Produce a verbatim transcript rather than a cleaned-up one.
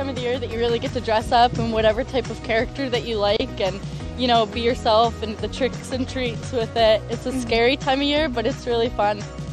time of the year that you really get to dress up in whatever type of character that you like and, you know, be yourself and the tricks and treats with it. It's a scary time of year, but it's really fun.